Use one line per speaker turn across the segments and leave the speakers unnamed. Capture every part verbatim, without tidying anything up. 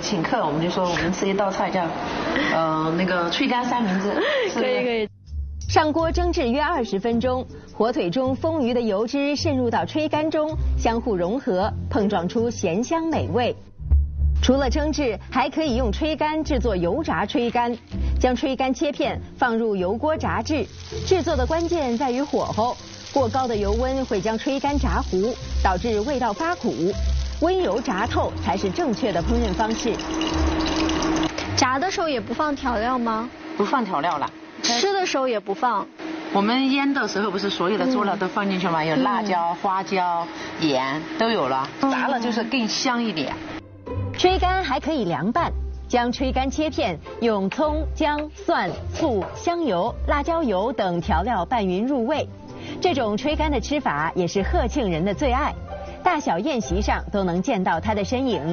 请客，我们就说我们吃一道菜叫，呃，那个吹干三明治。
可以可以。
上锅蒸制约二十分钟，火腿中丰腴的油脂渗入到吹干中，相互融合，碰撞出咸香美味。除了蒸制，还可以用吹干制作油炸吹干。将吹干切片放入油锅炸制，制作的关键在于火候。过高的油温会将吹干炸糊，导致味道发苦。温油炸透才是正确的烹饪方式。
炸的时候也不放调料吗？
不放调料了。
吃的时候也不放。
我们腌的时候不是所有的佐料都放进去吗？有辣椒、花椒、盐都有了，炸了就是更香一点。
吹干还可以凉拌，将吹干切片，用葱、姜、蒜、醋、香油、辣椒油等调料拌匀入味。这种吹干的吃法也是贺庆人的最爱，大小宴席上都能见到它的身影。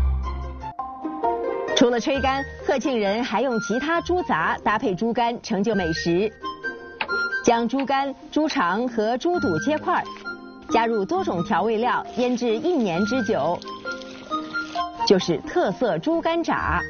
除了吹干，贺庆人还用其他猪杂搭配猪肝成就美食。将猪肝、猪肠和猪肚切块，加入多种调味料，腌制一年之久，就是特色猪肝炸。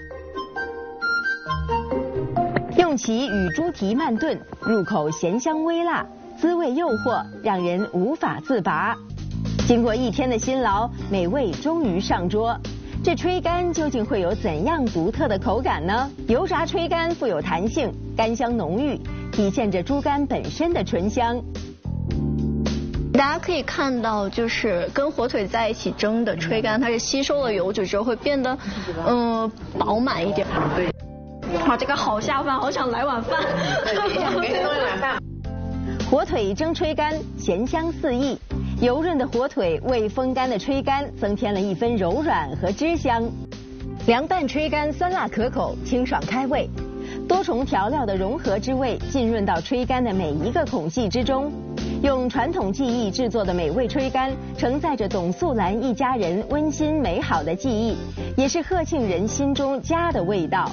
用其与猪蹄慢炖，入口咸香微辣，滋味诱惑，让人无法自拔。经过一天的辛劳，美味终于上桌。这吹干究竟会有怎样独特的口感呢？油炸吹干富有弹性，干香浓郁，体现着猪肝本身的醇香。
大家可以看到，就是跟火腿在一起蒸的吹干，它是吸收了油脂之后会变得，嗯、呃，饱满一点。对。哇，这个好下饭，好想来碗饭。
给你弄一碗饭。
火腿蒸吹干，咸香四溢。油润的火腿为风干的吹干增添了一分柔软和汁香。凉拌吹干酸辣可口，清爽开胃。多重调料的融合之味浸润到吹干的每一个孔隙之中。用传统技艺制作的美味吹干，承载着董素兰一家人温馨美好的记忆，也是贺庆人心中家的味道。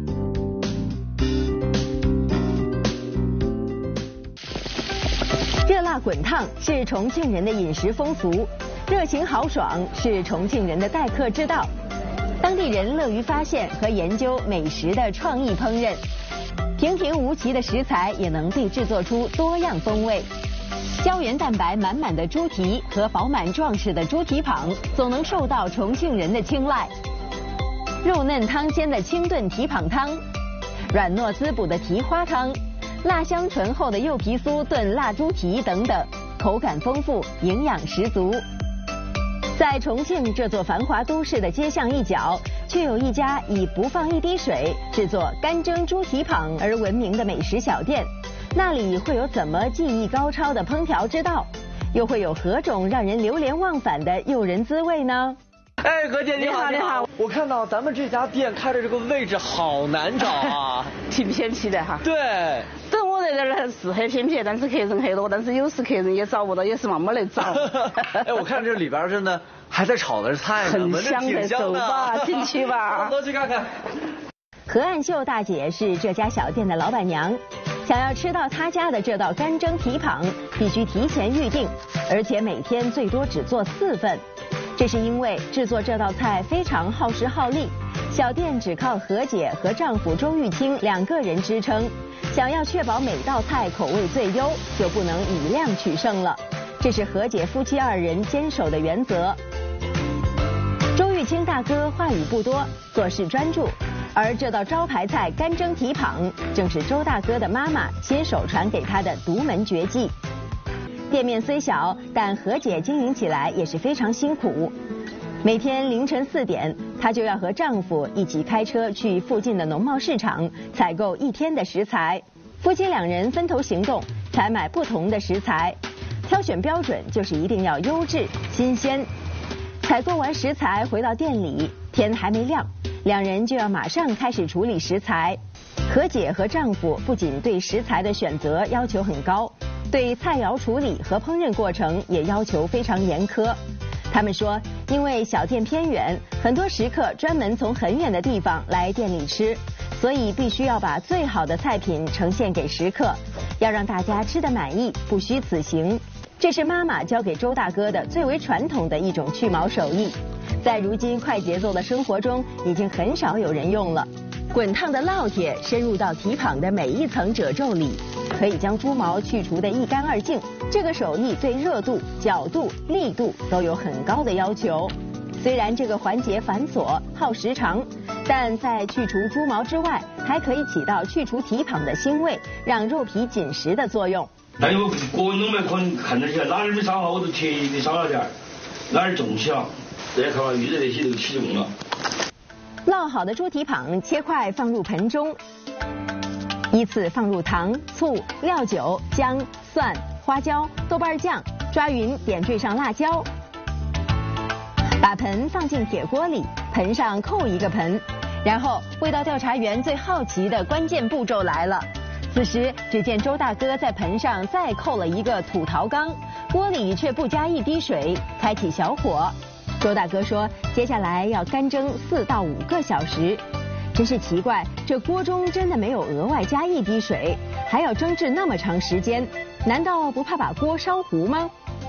热辣滚烫是重庆人的饮食风俗，热情豪爽是重庆人的待客之道。当地人乐于发现和研究美食的创意烹饪，平平无奇的食材也能被制作出多样风味。胶原蛋白满满的猪蹄和饱满壮实的猪蹄膀，总能受到重庆人的青睐。肉嫩汤鲜的清炖蹄膀汤，软糯滋补的蹄花汤，辣香醇厚的柚皮酥炖辣猪蹄等等，口感丰富，营养十足。在重庆这座繁华都市的街巷一角，却有一家以不放一滴水制作干蒸猪蹄膀而闻名的美食小店。那里会有怎么技艺高超的烹调之道，又会有何种让人流连忘返的诱人滋味呢？
哎，何姐你好，你好！我看到咱们这家店开的这个位置好难找啊，
挺偏僻的哈。
对。
等我在这儿是很偏僻，但是客人很多，但是有时客人也找不到，也是慢慢来找。
哎，我看这里边真的还在炒的菜呢，
很香的，走吧，进去吧。
多去看看。
何岸秀大姐是这家小店的老板娘，想要吃到她家的这道干蒸蹄膀，必须提前预定，而且每天最多只做四份。这是因为制作这道菜非常耗时耗力，小店只靠何姐和丈夫周玉清两个人支撑。想要确保每道菜口味最优，就不能以量取胜了，这是何姐夫妻二人坚守的原则。周玉清大哥话语不多，做事专注，而这道招牌菜干蒸蹄膀，正是周大哥的妈妈亲手传给他的独门绝技。店面虽小，但何姐经营起来也是非常辛苦。每天凌晨四点，她就要和丈夫一起开车去附近的农贸市场采购一天的食材。夫妻两人分头行动，采买不同的食材，挑选标准就是一定要优质新鲜。采购完食材回到店里，天还没亮，两人就要马上开始处理食材。何姐和丈夫不仅对食材的选择要求很高，对菜肴处理和烹饪过程也要求非常严苛。他们说，因为小店偏远，很多食客专门从很远的地方来店里吃，所以必须要把最好的菜品呈现给食客，要让大家吃得满意，不虚此行。这是妈妈教给周大哥的最为传统的一种去毛手艺。 在如今快节奏的生活中，已经很少有人用了。滚烫的烙铁深入到蹄膀的每一层褶皱里，可以将猪毛去除得一干二净。这个手艺对热度、角度、力度都有很高的要求。虽然这个环节繁琐、耗时长，但在去除猪毛之外，还可以起到去除蹄膀的腥味，让肉皮紧实的作用。
但有个人都没可能看得起来，哪儿没烧好我就铁一定烧了点儿，哪儿重起了，这看完预热那些都起用了。
烙好的猪蹄膀切块放入盆中，依次放入糖、醋、料酒、姜、蒜、花椒、豆瓣酱，抓匀点缀上辣椒。把盆放进铁锅里，盆上扣一个盆，然后味道调查员最好奇的关键步骤来了。此时，只见周大哥在盆上再扣了一个土陶缸，锅里却不加一滴水，开启小火。周大哥说，接下来要干蒸四到五个小时。真是奇怪，这锅中真的没有额外加一滴水，还要蒸制那么长时间，难道不怕把锅烧糊吗？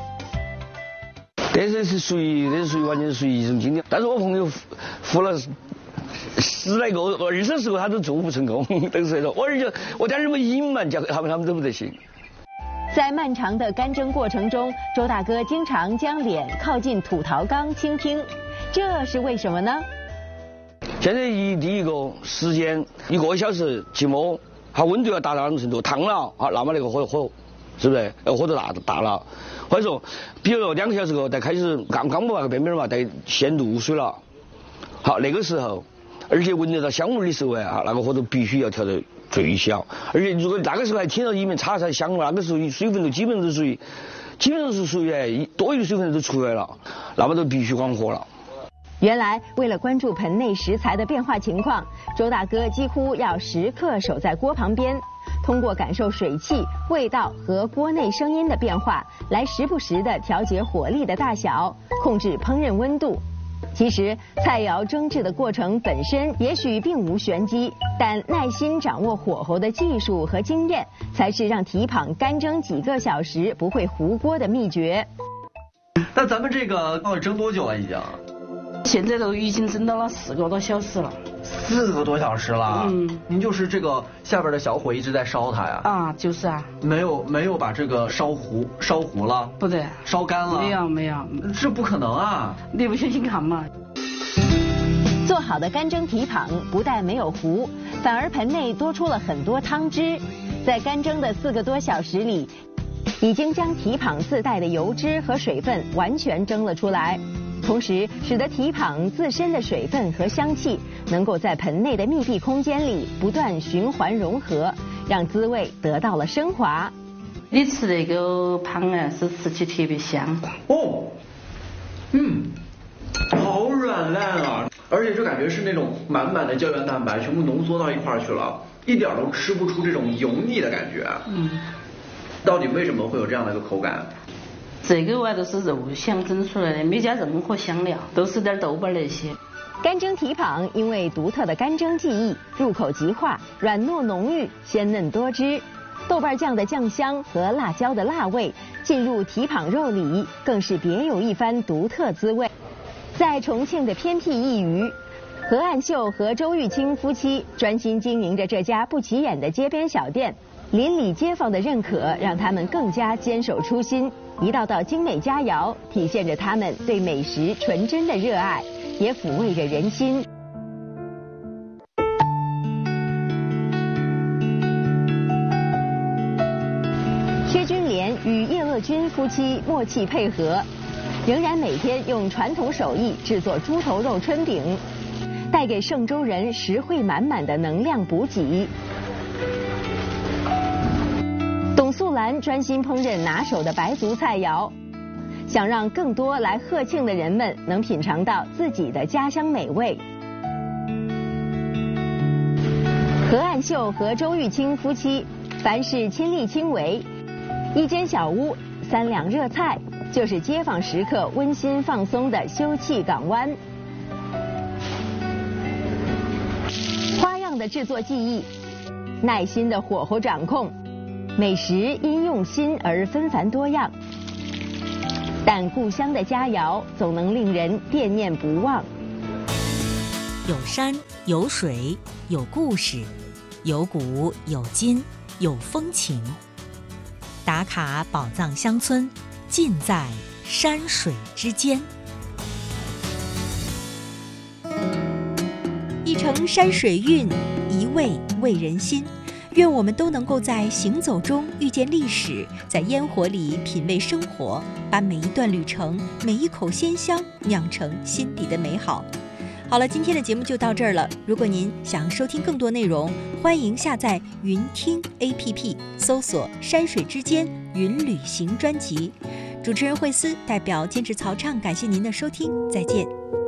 这是是属于，这是属于完全属于一种经验。但是我朋友服了十来个、二三十个，他都做不成功。等于说，我而且我点什么隐瞒，叫他们他们都不得行。
在漫长的干蒸过程中，周大哥经常将脸靠近土陶缸倾听，这是为什么呢？
现在一第一个时间一个小时起锅，它温度要达到那种程度，烫了啊，那么那个火火是不是？呃，火都大大了。或者说，比如说两个小时后，再开始刚刚把那个边边嘛，再先露水了。好，那个时候，而且闻得到香味的时候啊，那个火都必须要调得最小。而且如果那个时候还听到里面叉叉香味，那个时候水分都基本都属于，基本上是属于哎多余的水分都出来了，那么都必须关火了。
原来，为了关注盆内食材的变化情况，周大哥几乎要时刻守在锅旁边，通过感受水汽、味道和锅内声音的变化，来时不时地调节火力的大小，控制烹饪温度。其实，菜肴蒸制的过程本身也许并无玄机，但耐心掌握火候的技术和经验，才是让蹄膀干蒸几个小时不会糊锅的秘诀。
那咱们这个到底蒸多久了？已经？
现在都已经蒸到了四个多小时了。
四个多小时了。嗯，您就是这个下边的小火一直在烧它呀？
啊，就是啊。
没有没有把这个烧糊烧糊了？
不对，
烧干了？
没有没有，
这不可能啊！
你不相信看嘛？
做好的干蒸蹄膀不但没有糊，反而盆内多出了很多汤汁。在干蒸的四个多小时里，已经将蹄膀自带的油脂和水分完全蒸了出来。同时，使得蹄膀自身的水分和香气能够在盆内的密闭空间里不断循环融合，让滋味得到了升华。
你吃那个汤啊，是吃起特别香。
哦，嗯，好软烂啊！而且就感觉是那种满满的胶原蛋白全部浓缩到一块儿去了，一点都吃不出这种油腻的感觉。嗯，到底为什么会有这样的一个口感？
这个玩意都是肉香蒸出来的，没加任何香料，都是点豆瓣那些。
干蒸蹄膀因为独特的干蒸技艺，入口即化，软糯浓郁，鲜嫩多汁。豆瓣酱的酱香和辣椒的辣味进入蹄膀肉里，更是别有一番独特滋味。在重庆的偏僻一隅，何岸秀和周玉清夫妻专心经营着这家不起眼的街边小店。邻里街坊的认可让他们更加坚守初心，一道道精美佳肴体现着他们对美食纯真的热爱，也抚慰着人心。薛君莲与叶乐军夫妻默契配合，仍然每天用传统手艺制作猪头肉春饼，带给嵊州人实惠满满的能量补给。董素兰专心烹饪拿手的白族菜肴，想让更多来贺庆的人们能品尝到自己的家乡美味。何岸秀和周玉清夫妻凡事亲力亲为，一间小屋，三两热菜，就是街坊食客温馨放松的休憩港湾。花样的制作技艺，耐心的火候掌控。美食因用心而纷繁多样， 但故乡的佳肴总能令人念念不忘。
有山有水有故事，有古有今有风情。打卡宝藏乡村，尽在山水之间。一程山水韵，一味味人心。愿我们都能够在行走中遇见历史，在烟火里品味生活，把每一段旅程、每一口鲜香酿成心底的美好。好了，今天的节目就到这儿了。如果您想收听更多内容，欢迎下载云听 A P P， 搜索“山水之间云旅行”专辑。主持人惠思代表监制曹畅，感谢您的收听，再见。